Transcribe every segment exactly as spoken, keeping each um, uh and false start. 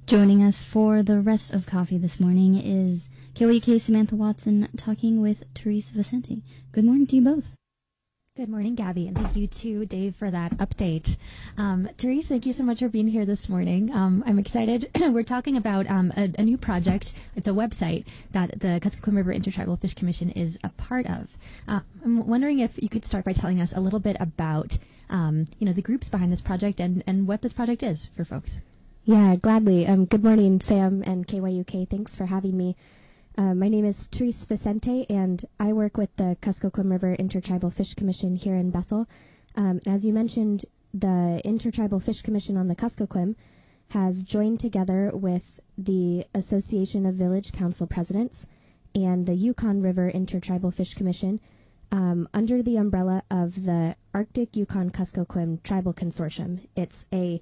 Joining us for the rest of coffee this morning is K W K Samantha Watson talking with Therese Vicente. Good morning to you both. Good morning, Gabby, and thank you to Dave for that update. Um, Therese, thank you so much for being here this morning. Um, I'm excited. We're talking about um, a, a new project. It's a website that the Kuskokwim River Intertribal Fish Commission is a part of. Uh, I'm wondering if you could start by telling us a little bit about, um, you know, the groups behind this project and, and what this project is for folks. Yeah, gladly. Um, good morning, Sam and K Y U K. Thanks for having me. Uh, my name is Therese Vicente, and I work with the Kuskokwim River Intertribal Fish Commission here in Bethel. Um, as you mentioned, the Intertribal Fish Commission on the Kuskokwim has joined together with the Association of Village Council Presidents and the Yukon River Intertribal Fish Commission um, under the umbrella of the Arctic Yukon Kuskokwim Tribal Consortium. It's a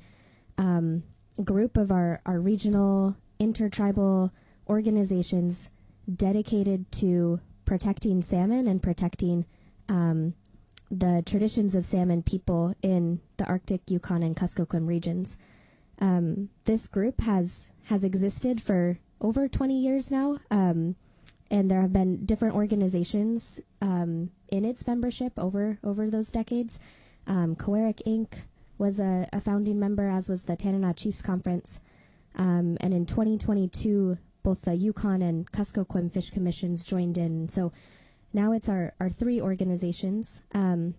um, group of our, our regional intertribal organizations dedicated to protecting salmon and protecting um, the traditions of salmon people in the Arctic, Yukon, and Kuskokwim regions. Um, this group has has existed for over twenty years now, um, and there have been different organizations um, in its membership over over those decades. Um, Coeric Incorporated was a, a founding member, as was the Tanana Chiefs Conference, um, and in twenty twenty-two, both the Yukon and Kuskokwim Fish Commissions joined in. So now it's our, our three organizations. Um,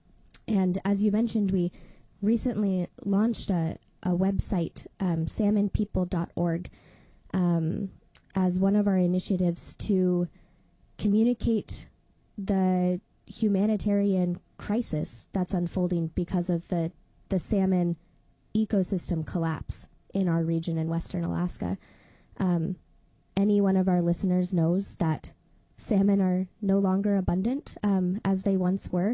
and as you mentioned, we recently launched a, a website, um, salmon people dot org, um, as one of our initiatives to communicate the humanitarian crisis that's unfolding because of the, the salmon ecosystem collapse in our region in Western Alaska. Um, any one of our listeners knows that salmon are no longer abundant um, as they once were,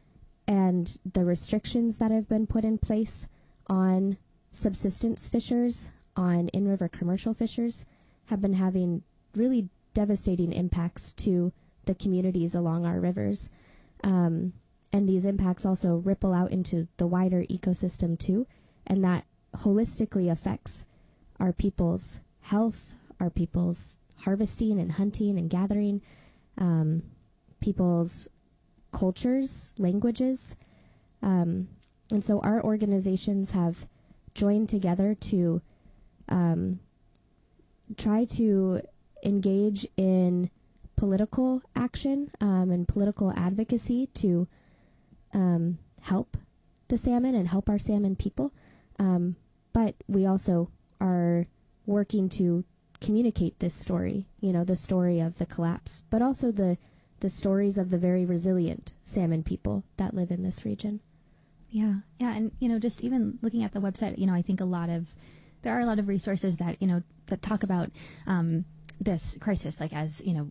and the restrictions that have been put in place on subsistence fishers, on in-river commercial fishers, have been having really devastating impacts to the communities along our rivers. Um, and these impacts also ripple out into the wider ecosystem too, and that holistically affects our people's health, our people's harvesting and hunting and gathering, um, people's cultures, languages. Um, and so our organizations have joined together to um, try to engage in political action um, and political advocacy to um, help the salmon and help our salmon people. Um, but we also are working to communicate this story, you know, the story of the collapse, but also the the stories of the very resilient salmon people that live in this region. Yeah, yeah, and you know, just even looking at the website, you know, I think a lot of there are a lot of resources that you know that talk about um, this crisis, like as you know,